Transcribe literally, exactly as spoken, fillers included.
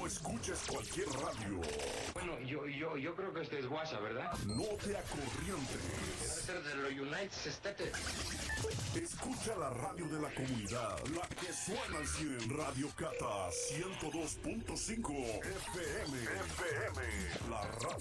No escuches cualquier radio. Bueno, yo, yo, yo creo que este es WhatsApp, ¿verdad? No te acorrientes. Debe ser de los United States. Escucha la radio de la comunidad, la que suena al cien. Radio Cata ciento dos punto cinco F M. F M. La radio